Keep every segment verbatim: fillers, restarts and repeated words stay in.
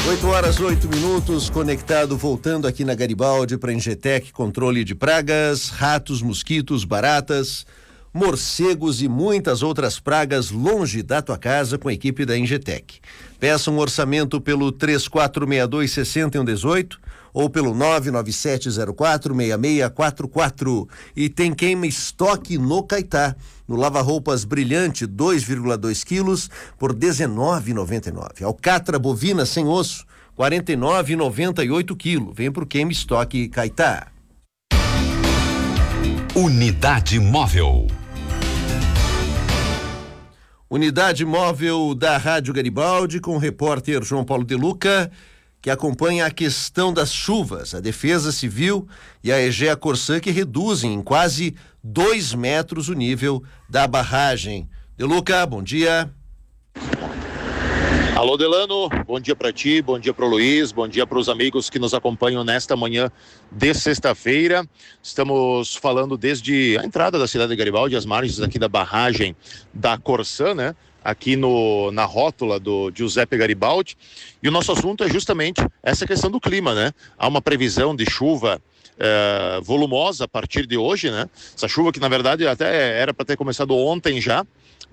oito horas, oito minutos, conectado, voltando aqui na Garibaldi para Ingetec, controle de pragas, ratos, mosquitos, baratas, morcegos e muitas outras pragas longe da tua casa com a equipe da Ingetec. Peça um orçamento pelo três quatro seis dois, seis um um oito ou pelo nove nove sete zero quatro, seis seis quatro quatro. E tem queima estoque no Caetá, no lava-roupas Brilhante dois vírgula dois quilos por dezenove reais e noventa e nove centavos. Alcatra bovina sem osso, quarenta e nove reais e noventa e oito quilos. Vem pro queima estoque Caetá. Unidade Móvel. Unidade Móvel da Rádio Garibaldi com o repórter João Paulo De Luca, que acompanha a questão das chuvas. A Defesa Civil e a Egea Corsã que reduzem em quase dois metros o nível da barragem. De Luca, bom dia. Alô, Delano, bom dia para ti, bom dia para o Luiz, bom dia para os amigos que nos acompanham nesta manhã de sexta-feira. Estamos falando desde a entrada da cidade de Garibaldi, as margens aqui da barragem da Corsã, né? Aqui no, na rótula do Giuseppe Garibaldi. E o nosso assunto é justamente essa questão do clima, né? Há uma previsão de chuva eh, volumosa a partir de hoje, né? Essa chuva que, na verdade, até era para ter começado ontem já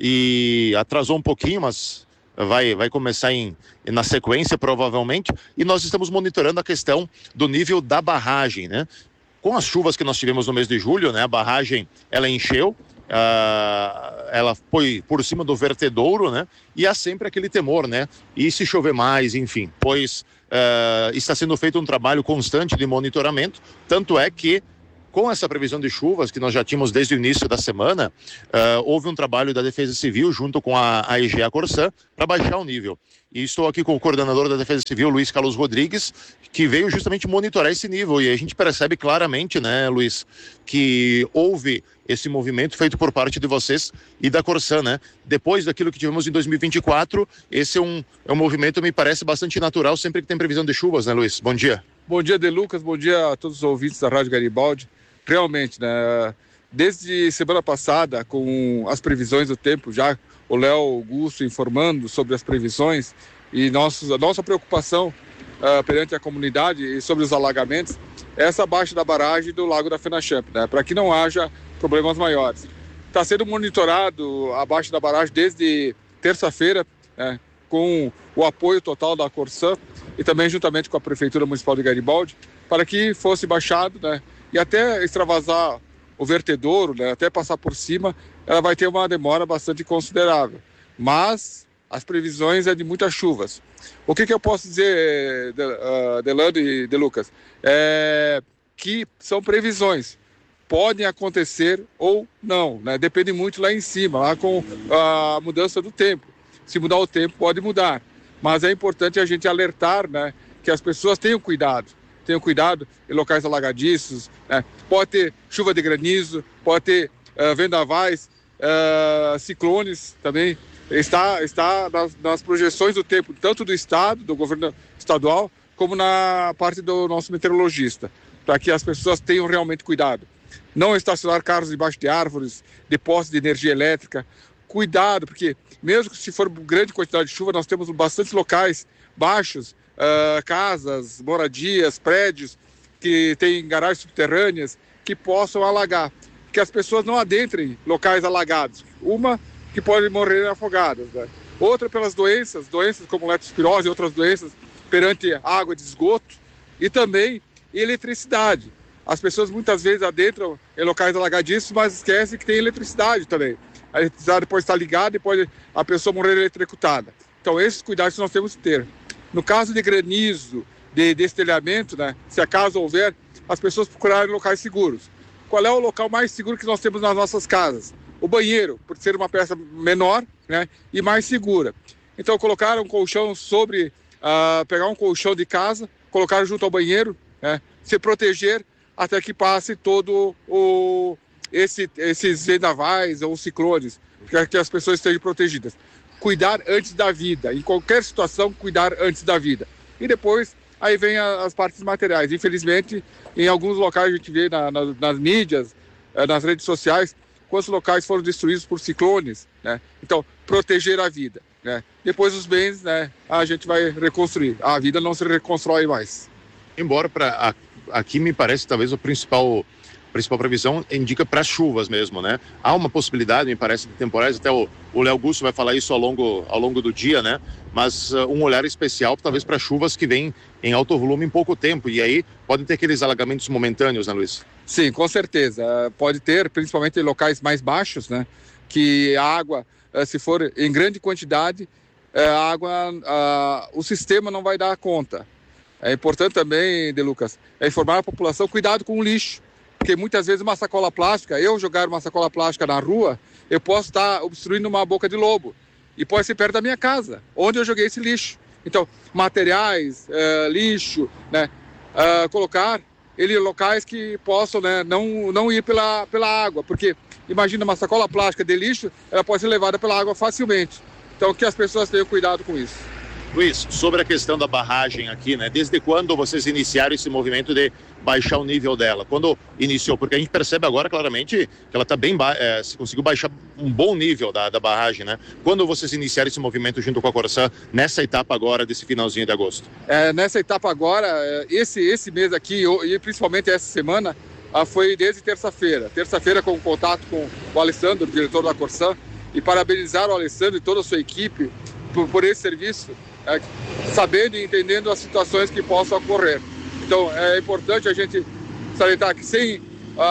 e atrasou um pouquinho, mas vai, vai começar em, na sequência, provavelmente. E nós estamos monitorando a questão do nível da barragem, né? Com as chuvas que nós tivemos no mês de julho, né? A barragem, ela encheu. Uh, ela foi por cima do vertedouro, né? E há sempre aquele temor, né? E se chover mais, enfim, pois uh, está sendo feito um trabalho constante de monitoramento, tanto é que com essa previsão de chuvas que nós já tínhamos desde o início da semana, uh, houve um trabalho da Defesa Civil junto com a, a Egea Corsã para baixar o nível. E estou aqui com o coordenador da Defesa Civil, Luiz Carlos Rodrigues, que veio justamente monitorar esse nível. E a gente percebe claramente, né, Luiz, que houve esse movimento feito por parte de vocês e da Corsã, né? Depois daquilo que tivemos em dois mil e vinte e quatro, esse é um, é um movimento, me parece, bastante natural sempre que tem previsão de chuvas, né, Luiz? Bom dia. Bom dia, De Lucas, bom dia a todos os ouvintes da Rádio Garibaldi. Realmente, né? Desde semana passada, com as previsões do tempo, já o Léo Augusto informando sobre as previsões e nossos, a nossa preocupação uh, perante a comunidade e sobre os alagamentos, é essa baixa da barragem do Lago da Fenachamp, né? Para que não haja problemas maiores. Está sendo monitorado a baixa da barragem desde terça-feira, né? Com o apoio total da Corsã e também juntamente com a Prefeitura Municipal de Garibaldi, para que fosse baixado, né? E até extravasar o vertedouro, né, até passar por cima, ela vai ter uma demora bastante considerável. Mas as previsões é de muitas chuvas. O que, que eu posso dizer, de, uh, Delano e De Lucas? É que são previsões. Podem acontecer ou não, né? Depende muito lá em cima, lá com a mudança do tempo. Se mudar o tempo, pode mudar. Mas é importante a gente alertar, né, que as pessoas tenham cuidado. Tenham cuidado em locais alagadiços, né? Pode ter chuva de granizo, pode ter uh, vendavais, uh, ciclones também. Está, está nas, nas projeções do tempo, tanto do Estado, do governo estadual, como na parte do nosso meteorologista, para que as pessoas tenham realmente cuidado. Não estacionar carros debaixo de árvores, de postes de energia elétrica. Cuidado, porque mesmo que se for grande quantidade de chuva, nós temos bastante locais baixos, Uh, casas, moradias, prédios que têm garagens subterrâneas que possam alagar, que as pessoas não adentrem locais alagados. Uma, que podem morrer afogadas, né? Outra pelas doenças, doenças como leptospirose e outras doenças perante água de esgoto e também eletricidade. As pessoas muitas vezes adentram em locais alagadiços, mas esquecem que tem eletricidade também. A eletricidade pode estar ligada e pode a pessoa morrer eletrocutada. Então esses cuidados nós temos que ter. No caso de granizo, de destelhamento, né, se acaso houver, as pessoas procurarem locais seguros. Qual é o local mais seguro que nós temos nas nossas casas? O banheiro, por ser uma peça menor, né, e mais segura. Então colocar um colchão sobre, uh, pegar um colchão de casa, colocar junto ao banheiro, né, se proteger até que passe todo o, esse, esses vendavais ou ciclones, para que as pessoas estejam protegidas. Cuidar antes da vida, em qualquer situação, cuidar antes da vida. E depois, aí vem a, as partes materiais. Infelizmente, em alguns locais a gente vê na, na, nas mídias, nas redes sociais, quantos locais foram destruídos por ciclones, né? Então, proteger a vida, né? né? Depois os bens, né, a gente vai reconstruir. A vida não se reconstrói mais. Embora para aqui me parece talvez o principal A principal previsão indica para chuvas mesmo, né? Há uma possibilidade, me parece, de temporais, até o Léo Augusto vai falar isso ao longo, ao longo do dia, né? Mas uh, um olhar especial talvez para chuvas que vêm em alto volume em pouco tempo, e aí podem ter aqueles alagamentos momentâneos, né, Luiz? Sim, com certeza. Uh, pode ter, principalmente em locais mais baixos, né? Que a água, uh, se for em grande quantidade, uh, a água, uh, o sistema não vai dar conta. É importante também, De Lucas, é informar a população, cuidado com o lixo. Porque muitas vezes uma sacola plástica, eu jogar uma sacola plástica na rua, eu posso estar obstruindo uma boca de lobo. E pode ser perto da minha casa, onde eu joguei esse lixo. Então, materiais, uh, lixo, né? Uh, colocar ele em locais que possam, né, não, não ir pela, pela água. Porque imagina uma sacola plástica de lixo, ela pode ser levada pela água facilmente. Então, que as pessoas tenham cuidado com isso. Luiz, sobre a questão da barragem aqui, né? Desde quando vocês iniciaram esse movimento de baixar o nível dela? Quando iniciou? Porque a gente percebe agora claramente que ela está bem, é, se conseguiu baixar um bom nível da, da barragem, né? Quando vocês iniciaram esse movimento junto com a Corsã, nessa etapa agora, desse finalzinho de agosto? É, nessa etapa agora, esse, esse mês aqui, e principalmente essa semana, foi desde terça-feira. Terça-feira com contato com o Alessandro, o diretor da Corsã, e parabenizar o Alessandro e toda a sua equipe por, por esse serviço. É, sabendo e entendendo as situações que possam ocorrer. Então, é importante a gente salientar que sem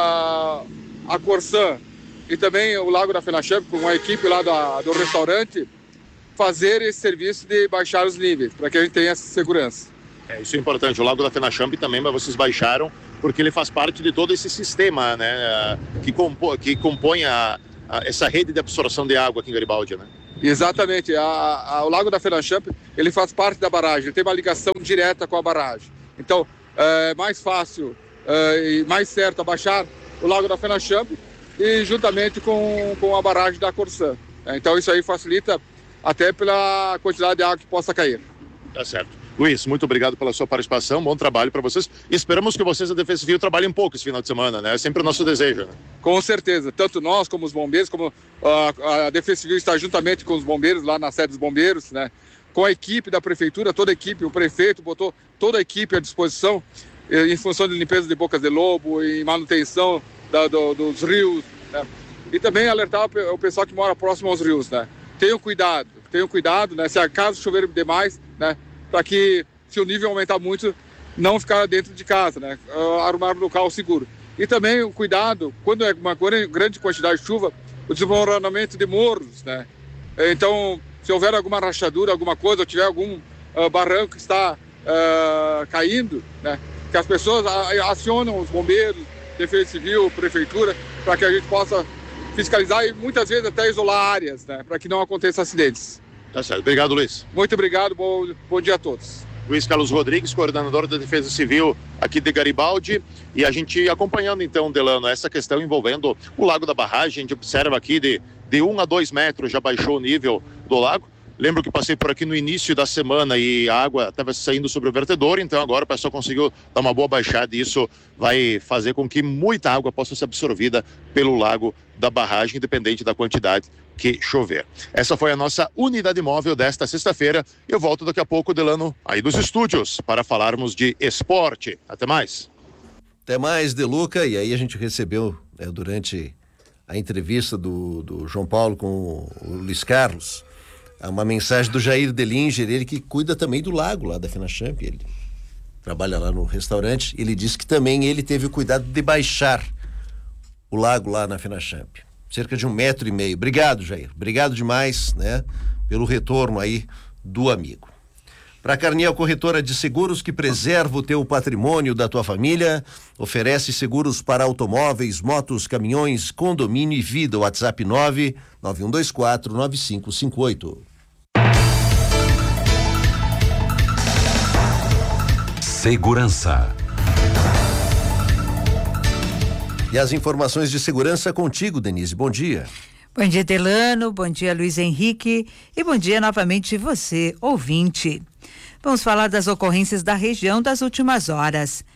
a, a Corsã e também o Lago da Fenachamp, com a equipe lá da, do restaurante, fazer esse serviço de baixar os níveis, para que a gente tenha essa segurança. É, isso é importante. O Lago da Fenachamp também, mas vocês baixaram porque ele faz parte de todo esse sistema, né, que, compo, que compõe a, a, essa rede de absorção de água aqui em Garibaldi, né? Exatamente, a, a, o Lago da Fenachamp, ele faz parte da barragem, ele tem uma ligação direta com a barragem. Então, é mais fácil é, e mais certo abaixar o Lago da Fenachamp e juntamente com, com a barragem da Corsã. É, então, isso aí facilita até pela quantidade de água que possa cair. Tá certo. Luiz, muito obrigado pela sua participação, bom trabalho para vocês. Esperamos que vocês da Defesa Civil trabalhem um pouco esse final de semana, né? É sempre o nosso desejo, né? Com certeza, tanto nós como os bombeiros, como a, a Defesa Civil está juntamente com os bombeiros lá na sede dos bombeiros, né? Com a equipe da prefeitura, toda a equipe, o prefeito botou toda a equipe à disposição em função de limpeza de bocas de lobo, em manutenção da, do, dos rios, né? E também alertar o pessoal que mora próximo aos rios, né? Tenham cuidado, tenham cuidado, né? Se acaso chover demais, né? Para que, se o nível aumentar muito, não ficar dentro de casa, né? Uh, arrumar um local seguro. E também o cuidado, quando é uma grande quantidade de chuva, o desmoronamento de morros, né? Então, se houver alguma rachadura, alguma coisa, ou tiver algum uh, barranco que está uh, caindo, né? Que as pessoas acionam os bombeiros, Defesa Civil, Prefeitura, para que a gente possa fiscalizar e muitas vezes até isolar áreas, né? Para que não aconteçam acidentes. Tá certo. Obrigado, Luiz. Muito obrigado, bom, bom dia a todos. Luiz Carlos Rodrigues, coordenador da Defesa Civil aqui de Garibaldi, e a gente acompanhando então, Delano, essa questão envolvendo o Lago da Barragem. A gente observa aqui de, de um a dois metros já baixou o nível do lago. Lembro que passei por aqui no início da semana e a água estava saindo sobre o vertedor, então agora o pessoal conseguiu dar uma boa baixada e isso vai fazer com que muita água possa ser absorvida pelo Lago da Barragem, independente da quantidade que chover. Essa foi a nossa unidade móvel desta sexta-feira. Eu volto daqui a pouco, Delano, aí dos estúdios, para falarmos de esporte. Até mais. Até mais, Deluca. E aí a gente recebeu, né, durante a entrevista do, do João Paulo com o Luiz Carlos, uma mensagem do Jair Delinger, ele que cuida também do lago lá da Fenachamp, ele trabalha lá no restaurante. Ele disse que também ele teve o cuidado de baixar o lago lá na Fenachamp, cerca de um metro e meio. Obrigado, Jair, obrigado demais, né, pelo retorno aí do amigo. Para a Carniel Corretora de Seguros, que preserva o teu patrimônio da tua família, oferece seguros para automóveis, motos, caminhões, condomínio e vida. WhatsApp nove nove um dois quatro nove cinco cinco oito. Segurança. E as informações de segurança contigo, Denise. Bom dia. Bom dia, Delano. Bom dia, Luiz Henrique. E bom dia novamente você, ouvinte. Vamos falar das ocorrências da região das últimas horas.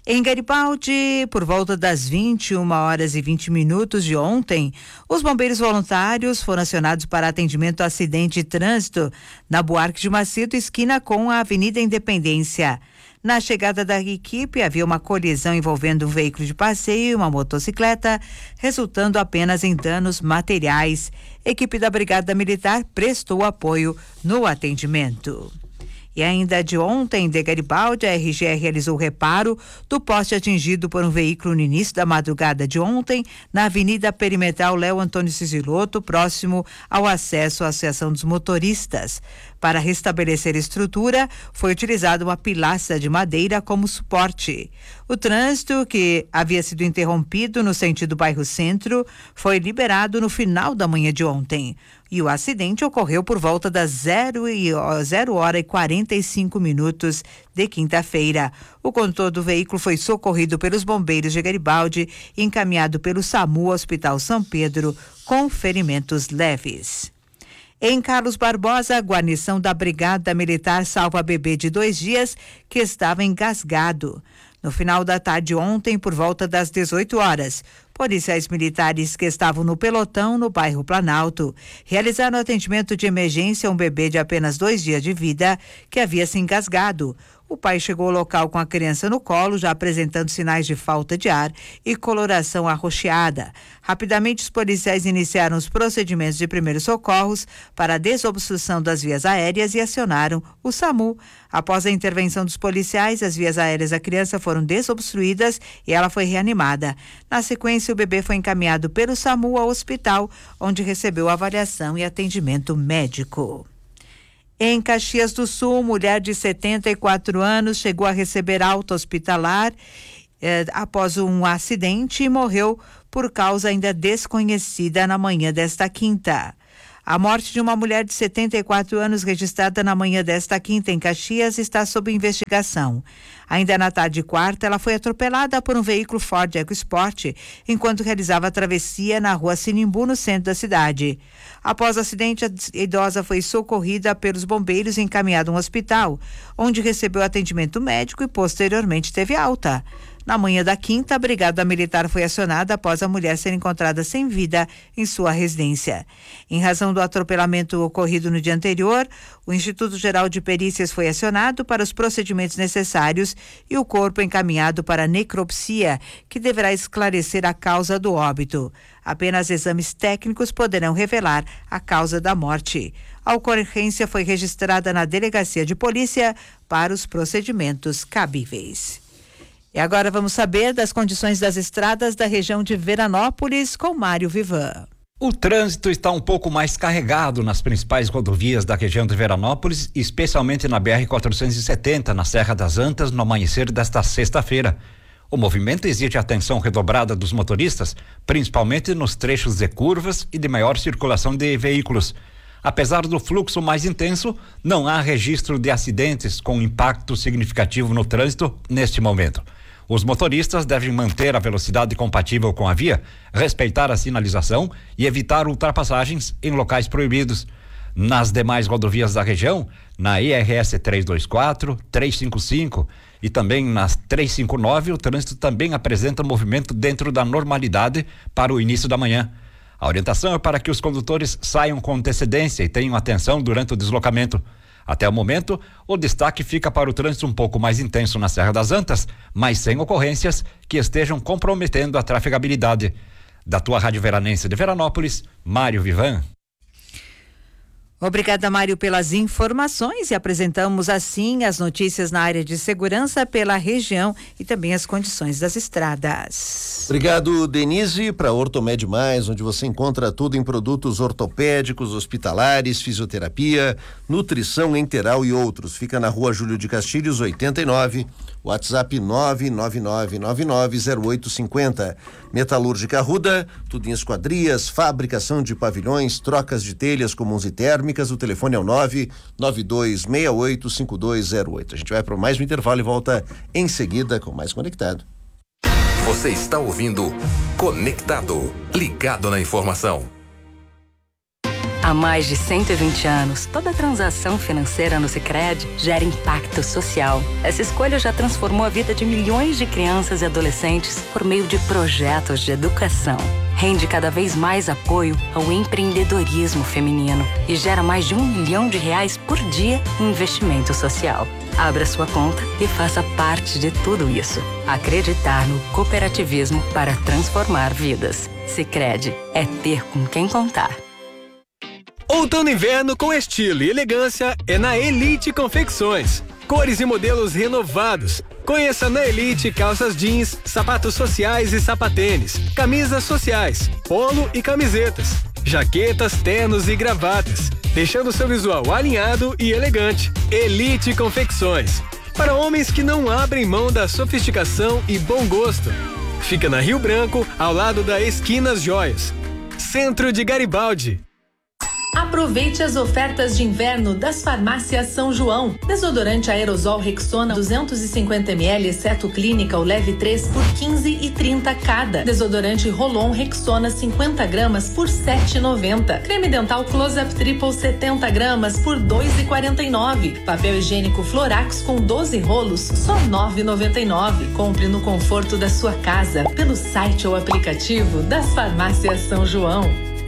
Em Garibaldi, por volta das vinte e uma horas e vinte minutos de ontem, os bombeiros voluntários foram acionados para atendimento a acidente de trânsito na Buarque de Macedo, esquina com a Avenida Independência. Na chegada da equipe, havia uma colisão envolvendo um veículo de passeio e uma motocicleta, resultando apenas em danos materiais. A equipe da Brigada Militar prestou apoio no atendimento. E ainda de ontem, de Garibaldi, a R G E realizou o reparo do poste atingido por um veículo no início da madrugada de ontem, na Avenida Perimetral Léo Antônio Cisilotto, próximo ao acesso à Associação dos Motoristas. Para restabelecer a estrutura, foi utilizada uma pilastra de madeira como suporte. O trânsito, que havia sido interrompido no sentido bairro Centro, foi liberado no final da manhã de ontem. E o acidente ocorreu por volta das zero hora e quarenta e cinco minutos de quinta-feira. O condutor do veículo foi socorrido pelos bombeiros de Garibaldi e encaminhado pelo SAMU ao Hospital São Pedro com ferimentos leves. Em Carlos Barbosa, a guarnição da Brigada Militar salva bebê de dois dias que estava engasgado. No final da tarde ontem, por volta das dezoito horas, policiais militares que estavam no pelotão no bairro Planalto realizaram atendimento de emergência a um bebê de apenas dois dias de vida que havia se engasgado. O pai chegou ao local com a criança no colo, já apresentando sinais de falta de ar e coloração arroxeada. Rapidamente, os policiais iniciaram os procedimentos de primeiros socorros para a desobstrução das vias aéreas e acionaram o SAMU. Após a intervenção dos policiais, as vias aéreas da criança foram desobstruídas e ela foi reanimada. Na sequência, o bebê foi encaminhado pelo SAMU ao hospital, onde recebeu avaliação e atendimento médico. Em Caxias do Sul, mulher de setenta e quatro anos chegou a receber alta hospitalar eh, após um acidente e morreu por causa ainda desconhecida na manhã desta quinta. A morte de uma mulher de setenta e quatro anos registrada na manhã desta quinta em Caxias está sob investigação. Ainda na tarde de quarta, ela foi atropelada por um veículo Ford EcoSport enquanto realizava a travessia na rua Sinimbu, no centro da cidade. Após o acidente, a idosa foi socorrida pelos bombeiros e encaminhada a um hospital, onde recebeu atendimento médico e posteriormente teve alta. Na manhã da quinta, a Brigada Militar foi acionada após a mulher ser encontrada sem vida em sua residência. Em razão do atropelamento ocorrido no dia anterior, o Instituto Geral de Perícias foi acionado para os procedimentos necessários e o corpo encaminhado para a necropsia, que deverá esclarecer a causa do óbito. Apenas exames técnicos poderão revelar a causa da morte. A ocorrência foi registrada na Delegacia de Polícia para os procedimentos cabíveis. E agora vamos saber das condições das estradas da região de Veranópolis com Mário Vivan. O trânsito está um pouco mais carregado nas principais rodovias da região de Veranópolis, especialmente na B R quatrocentos e setenta, na Serra das Antas, no amanhecer desta sexta-feira. O movimento exige atenção redobrada dos motoristas, principalmente nos trechos de curvas e de maior circulação de veículos. Apesar do fluxo mais intenso, não há registro de acidentes com impacto significativo no trânsito neste momento. Os motoristas devem manter a velocidade compatível com a via, respeitar a sinalização e evitar ultrapassagens em locais proibidos. Nas demais rodovias da região, na I R S trezentos e vinte e quatro, trezentos e cinquenta e cinco e também nas trezentos e cinquenta e nove, o trânsito também apresenta movimento dentro da normalidade para o início da manhã. A orientação é para que os condutores saiam com antecedência e tenham atenção durante o deslocamento. Até o momento, o destaque fica para o trânsito um pouco mais intenso na Serra das Antas, mas sem ocorrências que estejam comprometendo a trafegabilidade. Da tua Rádio Veranense de Veranópolis, Mário Vivan. Obrigada, Mário, pelas informações, e apresentamos assim as notícias na área de segurança pela região e também as condições das estradas. Obrigado, Denise. Para Ortomed Mais, onde você encontra tudo em produtos ortopédicos, hospitalares, fisioterapia, nutrição enteral e outros. Fica na Rua Júlio de Castilhos, oitenta e nove, WhatsApp nove nove nove nove nove zero oito cinco zero. Metalúrgica Arruda, tudo em esquadrias, fabricação de pavilhões, trocas de telhas comuns e térmicas. O telefone é o nove nove dois seis oito cinco dois zero oito. A gente vai para mais um intervalo e volta em seguida com mais Conectado. Você está ouvindo Conectado, ligado na informação. Há mais de cento e vinte anos, toda transação financeira no Sicredi gera impacto social. Essa escolha já transformou a vida de milhões de crianças e adolescentes por meio de projetos de educação. Rende cada vez mais apoio ao empreendedorismo feminino e gera mais de um milhão de reais por dia em investimento social. Abra sua conta e faça parte de tudo isso. Acreditar no cooperativismo para transformar vidas. Sicredi é ter com quem contar. Outono e inverno com estilo e elegância é na Elite Confecções. Cores e modelos renovados. Conheça na Elite calças jeans, sapatos sociais e sapatênis, camisas sociais, polo e camisetas, jaquetas, ternos e gravatas, deixando seu visual alinhado e elegante. Elite Confecções. Para homens que não abrem mão da sofisticação e bom gosto. Fica na Rio Branco, ao lado da Esquinas Joias. Centro de Garibaldi. Aproveite as ofertas de inverno das farmácias São João. Desodorante aerosol Rexona duzentos e cinquenta mililitros, exceto clínica ou leve três por quinze e trinta cada. Desodorante Rolon Rexona cinquenta gramas por sete e noventa. Creme dental Close-Up Triple setenta gramas por dois e quarenta e nove. Papel higiênico Florax com doze rolos, só nove e noventa e nove. Compre no conforto da sua casa, pelo site ou aplicativo das farmácias São João.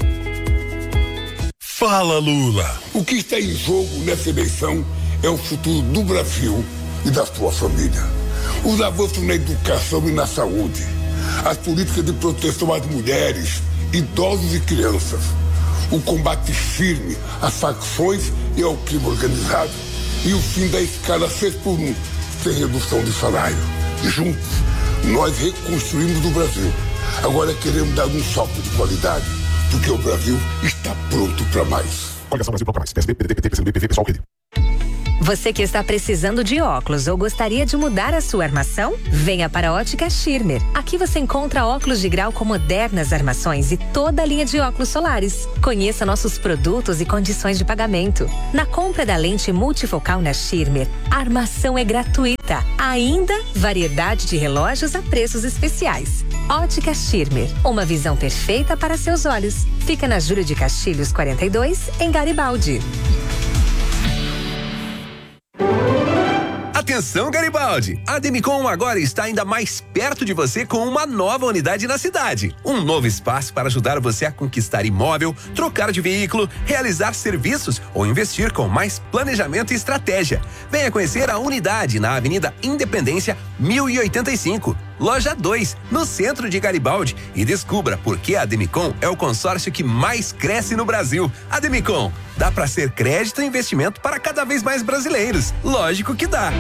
Fala, Lula! O que está em jogo nessa eleição é o futuro do Brasil e da sua família. Os avanços na educação e na saúde, as políticas de proteção às mulheres, idosos e crianças, o combate firme às facções e ao crime organizado e o fim da escala seis por um, sem redução de salário. Juntos, nós reconstruímos o Brasil. Agora queremos dar um salto de qualidade, porque o Brasil está pronto para mais. Coligação Brasil para mais. P S D, P D T, P C do B, P V, Pessoal, Rede. Você que está precisando de óculos ou gostaria de mudar a sua armação? Venha para a Ótica Schirmer. Aqui você encontra óculos de grau com modernas armações e toda a linha de óculos solares. Conheça nossos produtos e condições de pagamento. Na compra da lente multifocal na Schirmer, a armação é gratuita. Ainda, variedade de relógios a preços especiais. Ótica Schirmer, uma visão perfeita para seus olhos. Fica na Júlio de Castilhos quarenta e dois, em Garibaldi. Atenção, Garibaldi! A Demicon agora está ainda mais perto de você com uma nova unidade na cidade. Um novo espaço para ajudar você a conquistar imóvel, trocar de veículo, realizar serviços ou investir com mais planejamento e estratégia. Venha conhecer a unidade na Avenida Independência mil e oitenta e cinco, Loja dois, no centro de Garibaldi, e descubra por que a Demicon é o consórcio que mais cresce no Brasil. A Demicon dá para ser crédito e investimento para cada vez mais brasileiros. Lógico que dá.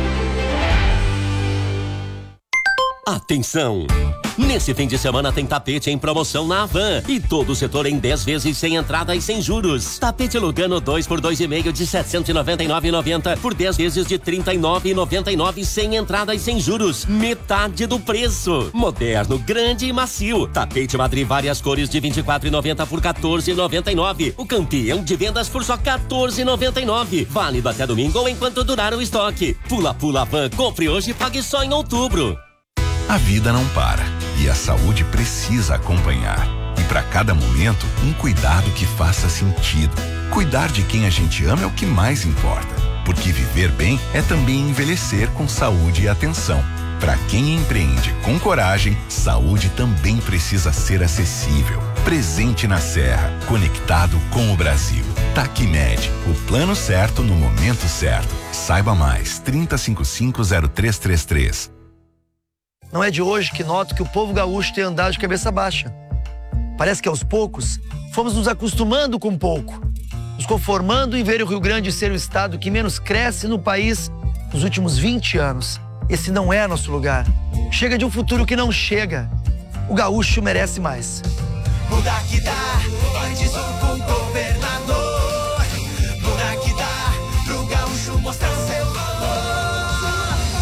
Atenção! Nesse fim de semana tem tapete em promoção na Havan e todo o setor em dez vezes sem entrada e sem juros. Tapete Lugano dois por dois e meio de setecentos e noventa e nove reais e noventa centavos por dez vezes de trinta e nove reais e noventa e nove centavos sem entrada e sem juros. Metade do preço. Moderno, grande e macio. Tapete Madri várias cores de vinte e quatro reais e noventa centavos por quatorze reais e noventa e nove centavos. O campeão de vendas por só quatorze reais e noventa e nove centavos. Válido até domingo ou enquanto durar o estoque. Pula Pula Havan, compre hoje e pague só em outubro. A vida não para e a saúde precisa acompanhar. E para cada momento, um cuidado que faça sentido. Cuidar de quem a gente ama é o que mais importa. Porque viver bem é também envelhecer com saúde e atenção. Para quem empreende com coragem, saúde também precisa ser acessível. Presente na Serra, conectado com o Brasil. Tacmed, o plano certo no momento certo. Saiba mais, trinta, cinquenta e cinco, zero três trinta e três. Não é de hoje que noto que o povo gaúcho tem andado de cabeça baixa. Parece que aos poucos fomos nos acostumando com pouco, nos conformando em ver o Rio Grande ser o estado que menos cresce no país nos últimos vinte anos. Esse não é nosso lugar. Chega de um futuro que não chega. O gaúcho merece mais. Mudar que dá, antes um governador. Mudar que dá, pro gaúcho mostrar seu valor.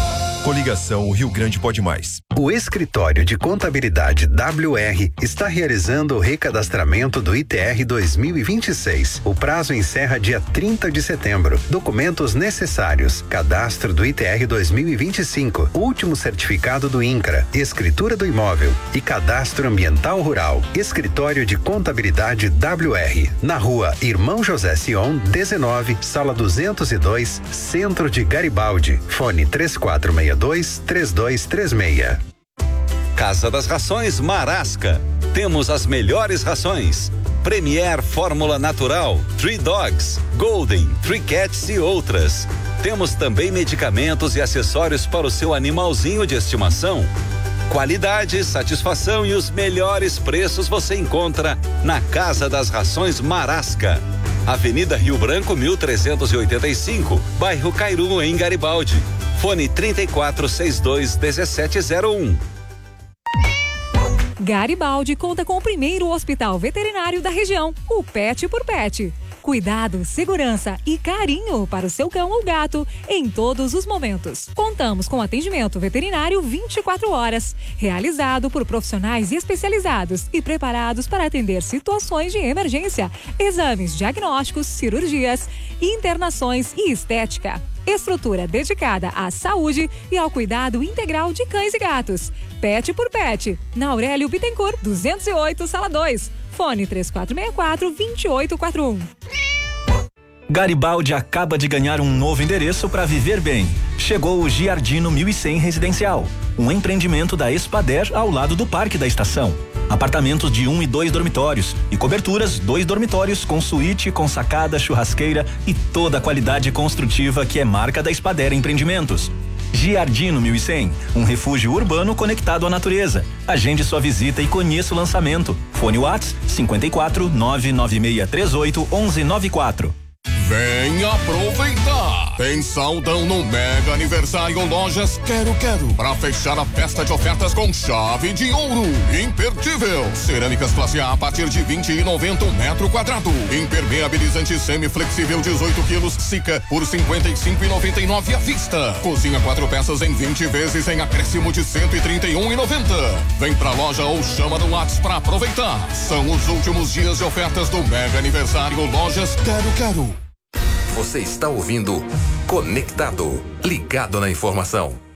Coligação O Rio Grande Pode Mais. O Escritório de Contabilidade W R está realizando o recadastramento do I T R dois mil e vinte e seis. O prazo encerra dia trinta de setembro. Documentos necessários: cadastro do I T R dois mil e vinte e cinco, último certificado do INCRA, escritura do imóvel e cadastro ambiental rural. Escritório de Contabilidade W R, na rua Irmão José Sion, dezenove, sala duzentos e dois, Centro de Garibaldi. Fone três quatro seis dois, três dois três seis. Casa das Rações Marasca. Temos as melhores rações: Premier Fórmula Natural, Three Dogs, Golden, Three Cats e outras. Temos também medicamentos e acessórios para o seu animalzinho de estimação. Qualidade, satisfação e os melhores preços você encontra na Casa das Rações Marasca. Avenida Rio Branco, mil trezentos e oitenta e cinco, bairro Cairu, em Garibaldi. Fone trinta e quatro, sessenta e dois, dezessete zero um. Garibaldi conta com o primeiro hospital veterinário da região, o Pet por Pet. Cuidado, segurança e carinho para o seu cão ou gato em todos os momentos. Contamos com atendimento veterinário vinte e quatro horas, realizado por profissionais especializados e preparados para atender situações de emergência, exames diagnósticos, cirurgias, internações e estética. Estrutura dedicada à saúde e ao cuidado integral de cães e gatos. Pet por Pet, na Aurélio Bittencourt, duzentos e oito, sala dois. Fone três quatro seis quatro, dois oito quatro um. Garibaldi acaba de ganhar um novo endereço para viver bem. Chegou o Giardino mil e cem Residencial, um empreendimento da Espader ao lado do Parque da Estação. Apartamentos de um e dois dormitórios e coberturas, dois dormitórios com suíte, com sacada, churrasqueira e toda a qualidade construtiva que é marca da Espader Empreendimentos. Giardino mil e cem, um refúgio urbano conectado à natureza. Agende sua visita e conheça o lançamento. Fone Whats cinquenta e quatro, nove nove seis três oito, onze nove quatro. Vem aproveitar! Tem saldão no Mega Aniversário Lojas Quero Quero para fechar a festa de ofertas com chave de ouro. Imperdível! Cerâmicas classe A a partir de vinte e noventa um metro quadrado. Impermeabilizante semiflexível dezoito quilos Sica por cinquenta e cinco e noventa e nove à vista. Cozinha quatro peças em vinte vezes em acréscimo de cento e trinta e um e noventa. Vem pra loja ou chama no WhatsApp para aproveitar. São os últimos dias de ofertas do Mega Aniversário Lojas Quero Quero. Você está ouvindo Conectado, ligado na informação.